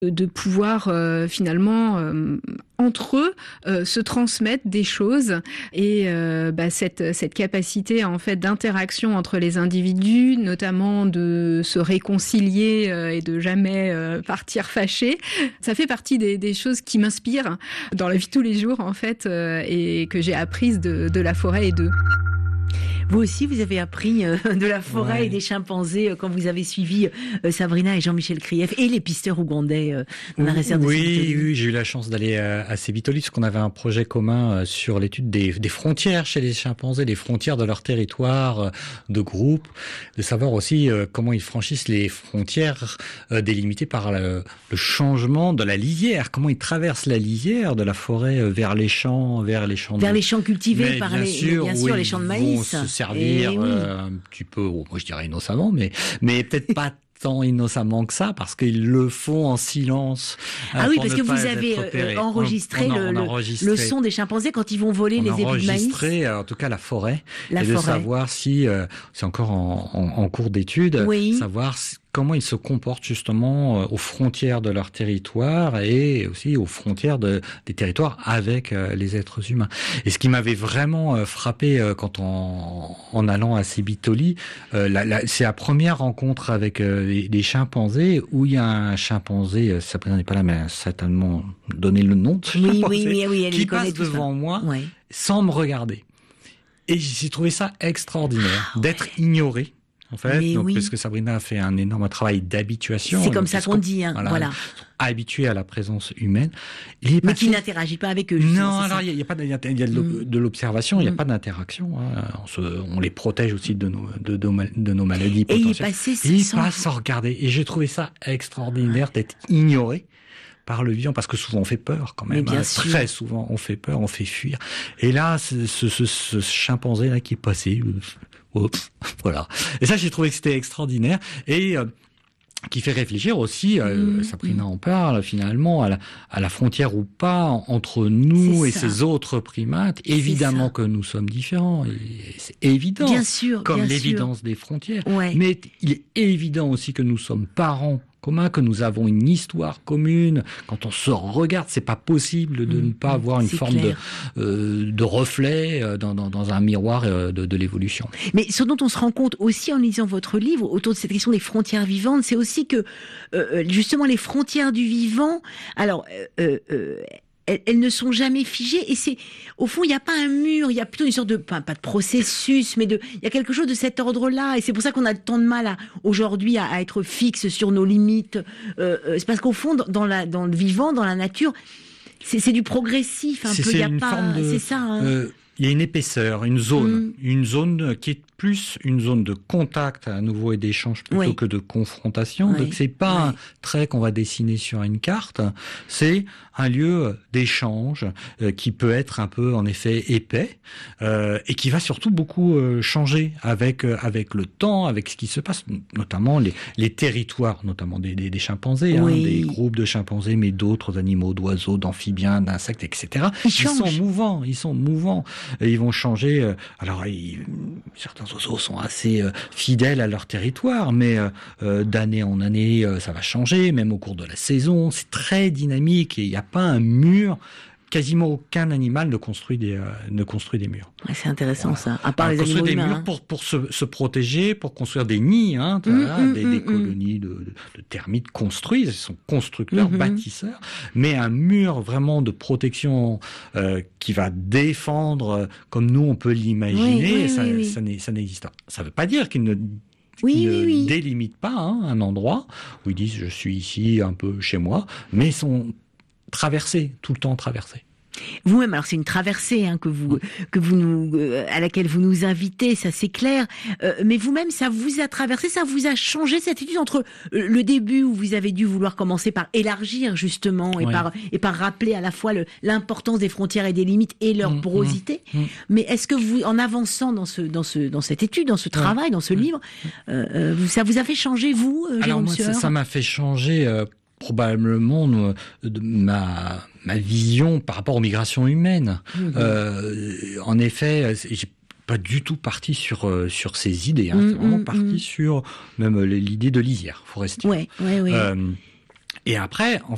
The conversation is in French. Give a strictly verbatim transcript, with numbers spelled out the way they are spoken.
de pouvoir euh, finalement euh, entre eux euh, se transmettre des choses et euh, bah, cette cette capacité en fait d'interaction entre les individus, notamment de se réconcilier euh, et de jamais euh, partir fâché, ça fait partie des, des choses qui m'inspirent dans la vie de tous les jours en fait euh, et que j'ai apprises de, de la forêt et d'eux. Vous aussi, vous avez appris euh, de la forêt ouais. et des chimpanzés euh, quand vous avez suivi euh, Sabrina et Jean-Michel Krief et les pisteurs ougandais euh, dans la réserve de Oui, oui, j'ai eu la chance d'aller à, à Sébitoly parce qu'on avait un projet commun euh, sur l'étude des, des frontières chez les chimpanzés, les frontières de leur territoire, euh, de groupe, de savoir aussi euh, comment ils franchissent les frontières euh, délimitées par le, le changement de la lisière, comment ils traversent la lisière de la forêt euh, vers les champs, vers les champs, vers de... les champs cultivés mais par bien les, sûr, bien sûr oui, les champs de maïs. Servir oui. euh, un petit peu, oh, moi je dirais innocemment, mais mais peut-être pas tant innocemment que ça, parce qu'ils le font en silence. Ah oui, parce que vous avez euh, enregistré, on, on a, on a le, enregistré le son des chimpanzés quand ils vont voler on les épis de maïs. Enregistré, en tout cas la forêt, la et forêt. de savoir si, euh, c'est encore en, en, en cours d'étude, oui. savoir si, comment ils se comportent justement aux frontières de leur territoire et aussi aux frontières de, des territoires avec euh, les êtres humains. Et ce qui m'avait vraiment euh, frappé euh, quand on, en allant à Sébitoly, euh, la, la, c'est la première rencontre avec euh, les, les chimpanzés où il y a un chimpanzé, Sabrina n'est pas là, mais elle a certainement donné le nom de ce oui, chimpanzé, oui, oui, oui, elle qui connaît passe devant ça. moi ouais. sans me regarder. Et j'ai trouvé ça extraordinaire, ah, d'être ouais. ignoré. En fait, mais donc, oui. puisque Sabrina a fait un énorme travail d'habituation. C'est comme ça qu'on dit, hein, voilà. voilà. Habitué à la présence humaine. Il est mais passé... qui n'interagit pas avec eux. Non, alors il y, y a pas, il y a, y a de, mm. de l'observation, il mm. n'y a pas d'interaction. Hein. On, se, on les protège aussi de nos, de, de, de nos maladies et potentielles. Il est passé et il sans... passe sans regarder. Et j'ai trouvé ça extraordinaire d'être ignoré par le vivant, parce que souvent on fait peur quand même. Bien Hein. sûr. Très souvent on fait peur, on fait fuir. Et là, ce, ce, ce, ce chimpanzé là qui est passé. Oups, voilà. Et ça, j'ai trouvé que c'était extraordinaire et euh, qui fait réfléchir aussi. Euh, mmh, Sabrina mmh. en parle finalement à la, à la frontière ou pas entre nous et ces autres primates. Évidemment que nous sommes différents, et c'est évident. Bien sûr, comme bien l'évidence sûr. des frontières. Ouais. Mais il est évident aussi que nous sommes parents commun, que nous avons une histoire commune. Quand on se regarde, c'est pas possible de mmh, ne pas avoir une forme de, euh, de reflet dans, dans, dans un miroir de, de l'évolution. Mais ce dont on se rend compte aussi en lisant votre livre autour de cette question des frontières vivantes, c'est aussi que euh, justement les frontières du vivant, alors euh, euh, elles, elles ne sont jamais figées et c'est au fond il n'y a pas un mur, il y a plutôt une sorte de pas, pas de processus, mais de il y a quelque chose de cet ordre-là et c'est pour ça qu'on a tant de mal à, aujourd'hui à, à être fixe sur nos limites. Euh, c'est parce qu'au fond dans la dans le vivant, dans la nature, c'est, c'est du progressif un c'est, peu. Il y a une pas, forme de, c'est ça. Hein. Euh, il y a une épaisseur, une zone, mmh. une zone qui est plus une zone de contact à nouveau et d'échange plutôt oui. que de confrontation. Oui. Donc c'est pas oui. un trait qu'on va dessiner sur une carte, c'est un lieu d'échange euh, qui peut être un peu en effet épais euh, et qui va surtout beaucoup euh, changer avec euh, avec le temps, avec ce qui se passe, notamment les les territoires, notamment des des, des chimpanzés, oui. hein, des groupes de chimpanzés, mais d'autres animaux, d'oiseaux, d'amphibiens, d'insectes, et cetera. Ils, ils sont mouvants, ils sont mouvants, et ils vont changer. Euh, alors ils, certains oiseaux sont assez euh, fidèles à leur territoire, mais euh, euh, d'année en année, euh, ça va changer, même au cours de la saison. C'est très dynamique et il n'y a pas un mur. Quasiment aucun animal ne construit des, euh, ne construit des murs. Ouais, c'est intéressant voilà. ça. À part Alors, les animaux des humains, murs hein. pour, pour se, se protéger, pour construire des nids, hein, mmh, là, mmh, des, mmh, des colonies de, de, de termites construites, ils sont constructeurs, mmh. bâtisseurs, mais un mur vraiment de protection euh, qui va défendre, euh, comme nous on peut l'imaginer, oui, oui, ça, oui, oui. ça, ça n'existe pas. Ça ne veut pas dire qu'il ne Oui, ne oui, oui. délimitent pas hein, un endroit où ils disent je suis ici un peu chez moi, mais ils sont traversés, tout le temps traversés. Vous-même, alors c'est une traversée hein, que vous que vous nous euh, à laquelle vous nous invitez, ça c'est clair. Euh, mais vous-même, ça vous a traversé, ça vous a changé cette étude entre euh, le début où vous avez dû vouloir commencer par élargir justement et ouais. par et par rappeler à la fois le, l'importance des frontières et des limites et leur mmh, porosité. Mmh, mmh. Mais est-ce que vous, en avançant dans ce dans ce dans cette étude, dans ce travail, ouais. dans ce livre, euh, vous, ça vous a fait changer vous, euh, Jérôme moi, Sueur ? ça, ça m'a fait changer. Euh... probablement de, de ma ma vision par rapport aux migrations humaines. Mmh. Euh, en effet, j'ai pas du tout parti sur sur ces idées. Hein. Mmh, c'est vraiment mmh, parti mmh. sur même l'idée de lisière forestière. Ouais, ouais, ouais. Euh, et après, en,